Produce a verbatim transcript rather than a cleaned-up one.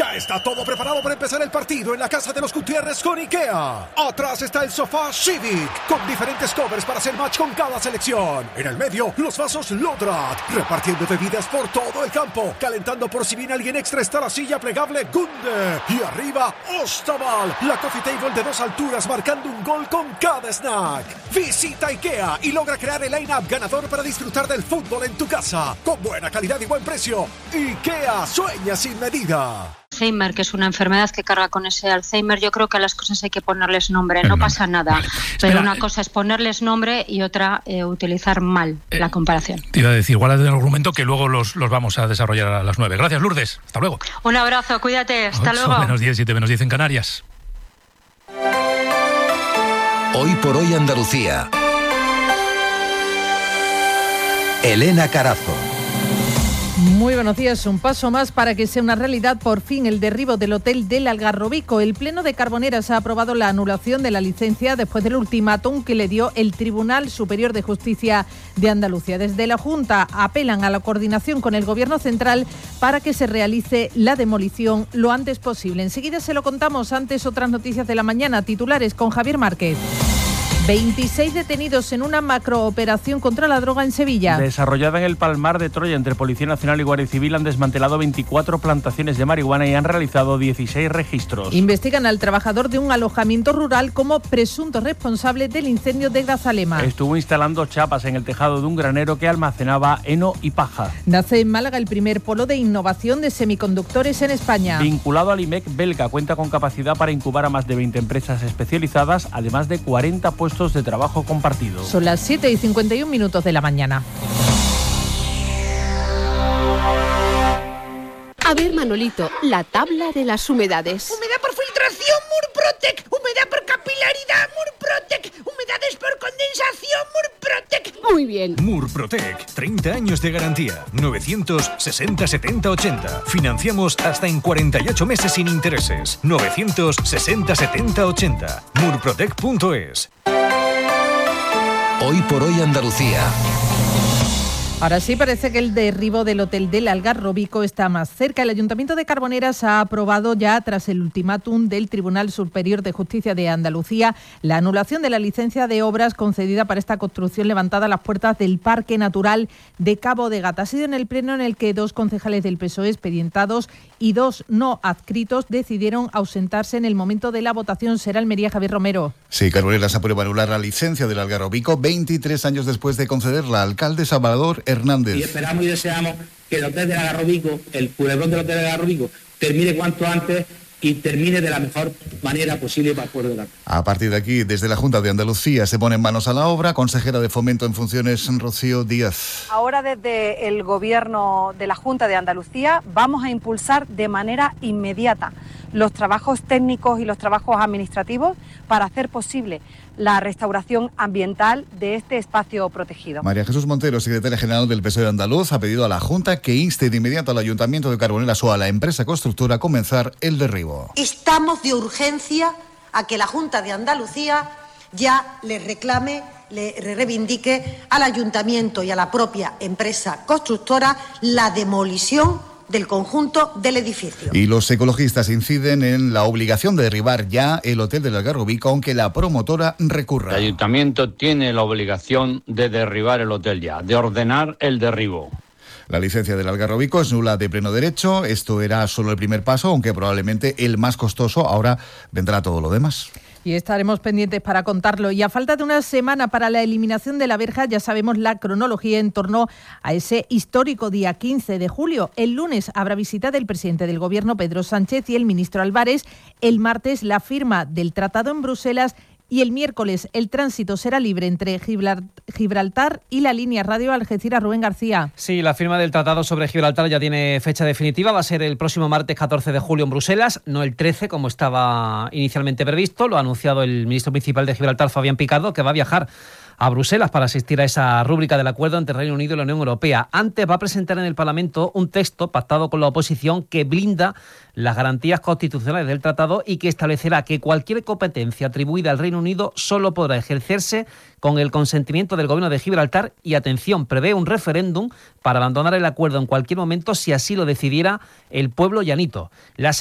Ya está todo preparado para empezar el partido en la casa de los Gutiérrez con IKEA. Atrás está el sofá Civic, con diferentes covers para hacer match con cada selección. En el medio, los vasos Lodrat, repartiendo bebidas por todo el campo. Calentando por si viene alguien extra está la silla plegable Gunde. Y arriba, Ostaval, la coffee table de dos alturas marcando un gol con cada snack. Visita IKEA y logra crear el line-up ganador para disfrutar del fútbol en tu casa. Con buena calidad y buen precio. IKEA, sueña sin medida. Alzheimer, que es una enfermedad que carga con ese Alzheimer, yo creo que a las cosas hay que ponerles nombre, no pasa nada, vale. Pero Espera, una cosa es ponerles nombre y otra eh, utilizar mal eh, la comparación. Te iba a decir, guarda el argumento que luego los, los vamos a desarrollar a las nueve. Gracias, Lourdes, hasta luego. Un abrazo, cuídate, hasta ocho, luego. Menos diez, siete menos diez en Canarias. Hoy por hoy Andalucía. Elena Carazo. Muy buenos días. Un paso más para que sea una realidad por fin el derribo del hotel del Algarrobico. El Pleno de Carboneras ha aprobado la anulación de la licencia después del ultimátum que le dio el Tribunal Superior de Justicia de Andalucía. Desde la Junta apelan a la coordinación con el Gobierno central para que se realice la demolición lo antes posible. Enseguida se lo contamos. Antes, otras noticias de la mañana. Titulares con Javier Márquez. veintiséis detenidos en una macrooperación contra la droga en Sevilla. Desarrollada en el Palmar de Troya entre Policía Nacional y Guardia Civil, han desmantelado veinticuatro plantaciones de marihuana y han realizado dieciséis registros. Investigan al trabajador de un alojamiento rural como presunto responsable del incendio de Grazalema. Estuvo instalando chapas en el tejado de un granero que almacenaba heno y paja. Nace en Málaga el primer polo de innovación de semiconductores en España. Vinculado al I M E C belga, cuenta con capacidad para incubar a más de veinte empresas especializadas, además de cuarenta puestos de trabajo compartido. Son las siete y cincuenta y un minutos de la mañana. A ver, Manolito, la tabla de las humedades. Humedad por filtración, Murprotec. Humedad por capilaridad, Murprotec. Humedades por condensación, Murprotec. Muy bien. Murprotec, treinta años de garantía. novecientos sesenta setenta ochenta. Financiamos hasta en cuarenta y ocho meses sin intereses. novecientos sesenta setenta ochenta. murprotec punto es. Hoy por hoy Andalucía. Ahora sí parece que el derribo del hotel del Algarrobico está más cerca. El Ayuntamiento de Carboneras ha aprobado ya, tras el ultimátum del Tribunal Superior de Justicia de Andalucía, la anulación de la licencia de obras concedida para esta construcción levantada a las puertas del Parque Natural de Cabo de Gata. Ha sido en el pleno en el que dos concejales del P S O E expedientados y dos no adscritos decidieron ausentarse en el momento de la votación. Será Almería, Javier Romero. Sí, Carboneras aprueba anular la licencia del Algarrobico veintitrés años después de concederla. Alcalde Salvador Hernández. Y esperamos y deseamos que el hotel del Algarrobico, el culebrón del hotel del Algarrobico, termine cuanto antes y termine de la mejor manera posible para el pueblo de la... A partir de aquí, desde la Junta de Andalucía se ponen manos a la obra. Consejera de Fomento en funciones, Rocío Díaz. Ahora, desde el Gobierno de la Junta de Andalucía, vamos a impulsar de manera inmediata los trabajos técnicos y los trabajos administrativos para hacer posible la restauración ambiental de este espacio protegido. María Jesús Montero, secretaria general del P S O E andaluz, ha pedido a la Junta que inste de inmediato al Ayuntamiento de Carboneras o a la empresa constructora a comenzar el derribo. Estamos de urgencia a que la Junta de Andalucía ya le reclame, le reivindique al Ayuntamiento y a la propia empresa constructora la demolición del conjunto del edificio. Y los ecologistas inciden en la obligación de derribar ya el hotel del Algarrobico, aunque la promotora recurra. El ayuntamiento tiene la obligación de derribar el hotel ya, de ordenar el derribo. La licencia del Algarrobico es nula de pleno derecho. Esto era solo el primer paso, aunque probablemente el más costoso. Ahora vendrá todo lo demás. Y estaremos pendientes para contarlo. Y a falta de una semana para la eliminación de la verja, ya sabemos la cronología en torno a ese histórico día quince de julio. El lunes habrá visita del presidente del Gobierno, Pedro Sánchez, y el ministro Álvarez. El martes, la firma del tratado en Bruselas. Y el miércoles el tránsito será libre entre Gibraltar y la línea radio Algeciras. Rubén García. Sí, la firma del tratado sobre Gibraltar ya tiene fecha definitiva. Va a ser el próximo martes catorce de julio en Bruselas, no el trece como estaba inicialmente previsto. Lo ha anunciado el ministro principal de Gibraltar, Fabián Picardo, que va a viajar a Bruselas para asistir a esa rúbrica del acuerdo entre Reino Unido y la Unión Europea. Antes va a presentar en el Parlamento un texto pactado con la oposición que blinda las garantías constitucionales del tratado y que establecerá que cualquier competencia atribuida al Reino Unido solo podrá ejercerse con el consentimiento del Gobierno de Gibraltar y, atención, prevé un referéndum para abandonar el acuerdo en cualquier momento si así lo decidiera el pueblo llanito. Las